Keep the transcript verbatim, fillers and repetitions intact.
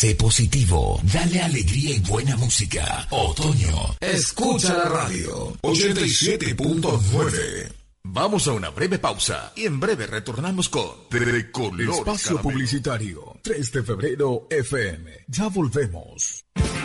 Sé positivo, dale alegría y buena música. Otoño, escucha la radio. ochenta y siete punto nueve. Vamos a una breve pausa y en breve retornamos con De Color Espacio Caramelo. Publicitario, tres de febrero F M. Ya volvemos.